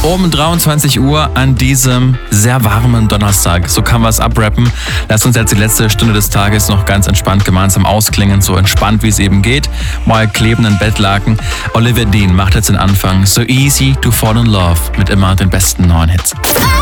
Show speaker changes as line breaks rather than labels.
Um 23 Uhr an diesem sehr warmen Donnerstag. So kann man es abrappen. Lasst uns jetzt die letzte Stunde des Tages noch ganz entspannt gemeinsam ausklingen. So entspannt, wie es eben geht. Mal klebenden Bettlaken. Olivia Dean macht jetzt den Anfang. So easy to fall in love mit immer den besten neuen Hits.